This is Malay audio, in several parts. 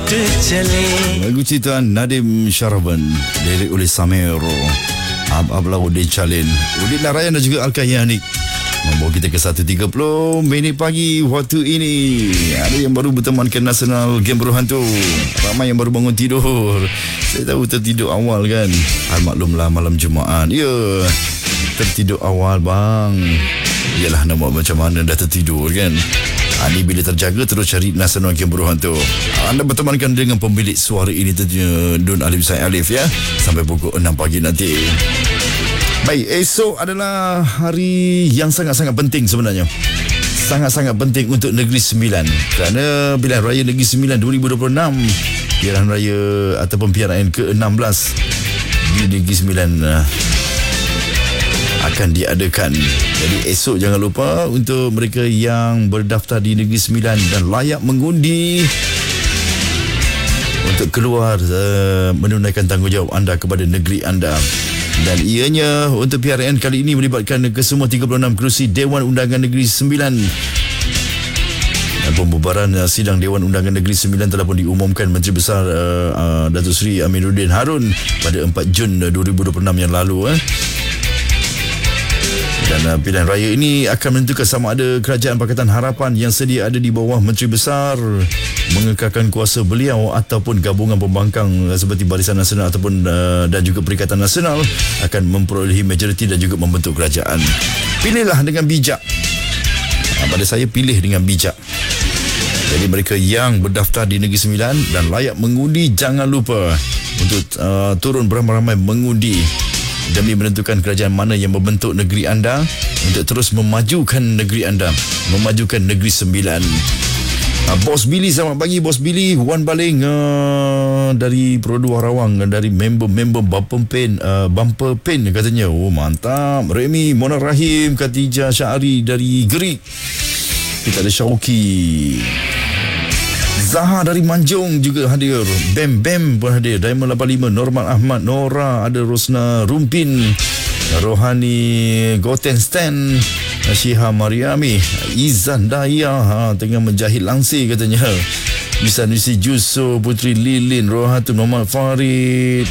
Lagu ciptaan Nadim Syarban, lirik oleh Samir, Ablah Udin Chalin, Udin Narayan dan juga Al-Kahyani. Membawa kita ke 1.30 minit pagi waktu ini. Ada yang baru bertemankan Nasional Game Berhantu. Ramai yang baru bangun tidur. Saya tahu tertidur awal kan. Maklumlah malam Jumaat. Ya, tertidur awal bang. Yalah, nak buat macam mana dah tertidur kan. Ini bila terjaga terus cari Nasional Game Berhantu. Anda bertemankan dengan pemilik suara ini tentunya Don Alif Said Alif ya. Sampai pukul 6 pagi nanti. Baik, esok adalah hari yang sangat-sangat penting sebenarnya. Sangat-sangat penting untuk Negeri Sembilan. Kerana Pilihan Raya Negeri Sembilan 2026, Pilihan Raya ataupun PRN ke-16 di Negeri Sembilan akan diadakan. Jadi esok jangan lupa untuk mereka yang berdaftar di Negeri Sembilan dan layak mengundi untuk keluar menunaikan tanggungjawab anda kepada negeri anda. Dan ianya untuk PRN kali ini melibatkan kesemua 36 kerusi Dewan Undangan Negeri Sembilan. Dan pembubaran sidang Dewan Undangan Negeri Sembilan telah pun diumumkan Menteri Besar Datuk Seri Aminuddin Harun pada 4 Jun 2026 yang lalu. Dan pilihan raya ini akan menentukan sama ada Kerajaan Pakatan Harapan yang sedia ada di bawah Menteri Besar mengekalkan kuasa beliau ataupun gabungan pembangkang seperti Barisan Nasional ataupun dan juga Perikatan Nasional akan memperolehi majoriti dan juga membentuk kerajaan. Pilihlah dengan bijak. Pada saya, pilih dengan bijak. Jadi mereka yang berdaftar di Negeri Sembilan dan layak mengundi, jangan lupa untuk turun beramai-ramai mengundi demi menentukan kerajaan mana yang membentuk negeri anda untuk terus memajukan negeri anda, memajukan Negeri Sembilan. Bos Billy, selamat pagi Bos Billy. Wan Baling dari Perodua Rawang, dari member Bumper Pen katanya. Oh mantap. Remy, Mona Rahim, Khatijah Syahari dari Gerik. Kita ada Syauki, Zaha dari Manjung juga hadir. Bam pun hadir. Diamond 85, Norman Ahmad, Nora, ada Rosna Rumpin, Rohani Goten Stan, Syiha Mariami, Izan Daya tengah menjahit langsir katanya. Bisa Nisi Juso, Putri Lilin, Rohatun Muhammad Farid,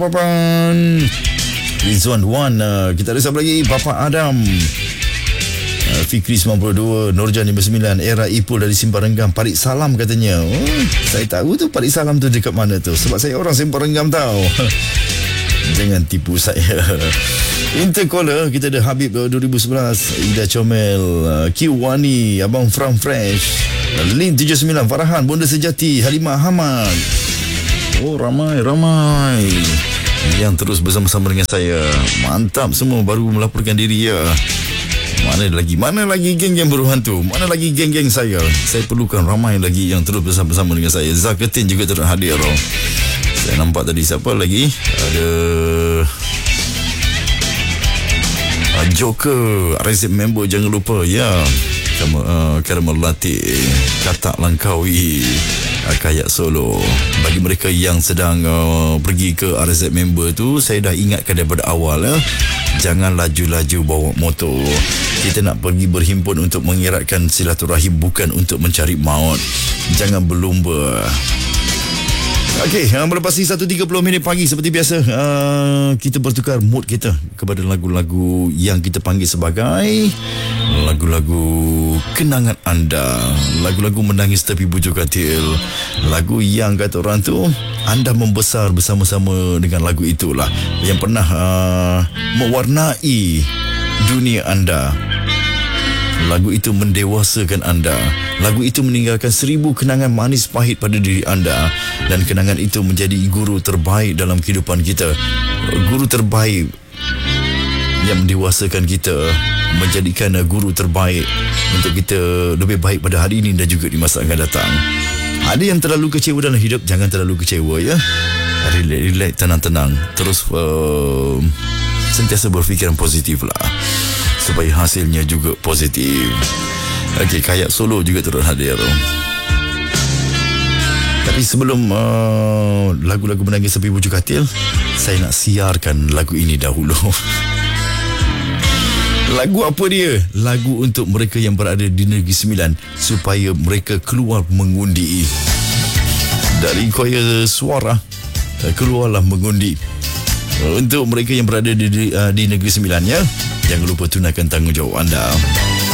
Rizwan Wan, kita ada siapa lagi? Papa Adam, Fikri 92, Nurjan 59, Era Ipul dari Simpang Renggam, Parik Salam katanya. Saya tahu tu Parik Salam tu dekat mana tu, sebab saya orang Simpang Renggam tahu. Jangan tipu saya. Intercaller kita ada Habib 2011, Ida Comel, Q Wani, Abang Fram Fresh, Lin 79, Farhan, Bonda Sejati, Halimah Hamad. Oh ramai yang terus bersama-sama dengan saya. Mantap, semua baru melaporkan diri ya. Mana lagi geng-geng berhantu? Mana lagi geng-geng saya? Saya perlukan ramai lagi yang terus bersama-sama dengan saya. Zakatin juga terus hadir. Saya nampak tadi siapa lagi? Ada Joker, RZ member jangan lupa ya. Karamel Latte, Katak Langkawi, Kayak Solo. Bagi mereka yang sedang pergi ke RZ member tu, saya dah ingatkan daripada awal jangan laju-laju bawa motor. Kita nak pergi berhimpun untuk mengeratkan silaturahim, bukan untuk mencari maut. Jangan berlumba. Okey, melepasi 1.30 minit pagi seperti biasa, kita bertukar mood kita kepada lagu-lagu yang kita panggil sebagai lagu-lagu kenangan anda, lagu-lagu menangis tepi bujur katil, lagu yang kata orang tu anda membesar bersama-sama dengan lagu itulah, yang pernah mewarnai dunia anda. Lagu itu mendewasakan anda. Lagu itu meninggalkan 1000 kenangan manis pahit pada diri anda. Dan kenangan itu menjadi guru terbaik dalam kehidupan kita. Guru terbaik yang mendewasakan kita, menjadikan guru terbaik untuk kita lebih baik pada hari ini dan juga di masa akan datang. Ada yang terlalu kecewa dalam hidup, jangan terlalu kecewa ya. Relax, tenang-tenang. Terus sentiasa berfikiran positif lah, supaya hasilnya juga positif. Okey, Kayak Solo juga turut hadir. Tapi sebelum lagu-lagu menangis tepi bujur katil, saya nak siarkan lagu ini dahulu. Lagu apa dia? Lagu untuk mereka yang berada di Negeri Sembilan, supaya mereka keluar mengundi. dari Choir Suara, keluarlah mengundi. Untuk mereka yang berada di Negeri Sembilan, ya, jangan lupa tunaikan tanggungjawab anda.